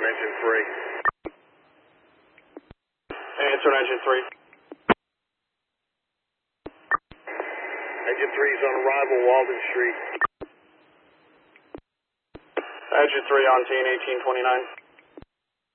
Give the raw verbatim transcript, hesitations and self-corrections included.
on engine three. Answer on engine three. Engine three is on arrival, Walden Street. Engine three on T N eighteen twenty-nine.